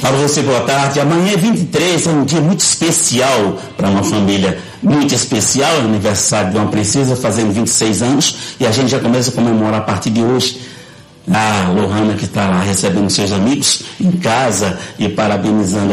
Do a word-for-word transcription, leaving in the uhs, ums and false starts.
Para você, boa tarde. Amanhã é vinte e três, é um dia muito especial para uma família. Muito especial, é o aniversário de uma princesa, fazendo vinte e seis anos, e a gente já começa a comemorar a partir de hoje. A Lohana, que está lá recebendo seus amigos em casa e parabenizando